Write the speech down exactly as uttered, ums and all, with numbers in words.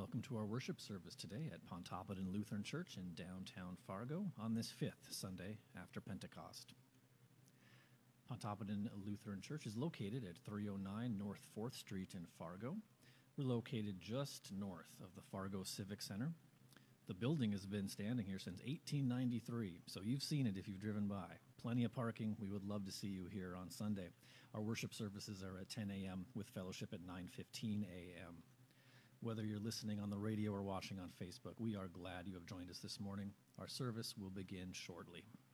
welcome to our worship service today at Pontoppidan Lutheran Church in downtown Fargo on this fifth Sunday after Pentecost. Pontoppidan Lutheran Church is located at three oh nine North fourth Street in Fargo. We're located just north of the Fargo Civic Center. The building has been standing here since eighteen ninety-three, so you've seen it if you've driven by. Plenty of parking. We would love to see you here on Sunday. Our worship services are at ten a.m. with fellowship at nine fifteen a.m. Whether you're listening on the radio or watching on Facebook, we are glad you have joined us this morning. Our service will begin shortly.